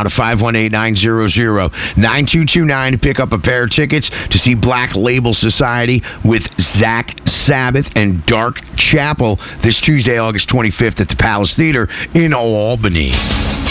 now to 518-900-9229 to pick up a pair of tickets to see Black Label Society with Zach Sabbath and Dark Chapel this Tuesday, August 25th at the Palace Theater in Albany.